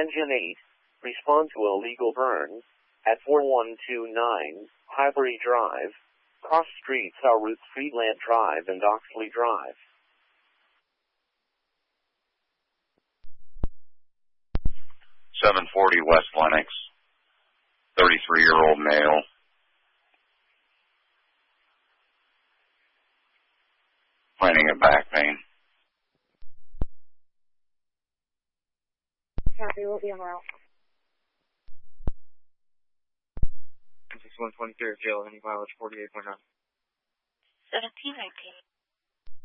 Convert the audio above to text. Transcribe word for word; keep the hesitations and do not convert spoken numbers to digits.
Engine eight, respond to illegal burn at four one two nine Highbury Drive, cross streets are Route Streetland Drive and Oxley Drive. seven forty West Lenox, thirty-three-year-old male. Complaining of back pain. Copy, we'll be on route. six one twenty-three, jail, any mileage forty-eight point nine. seventeen nineteen.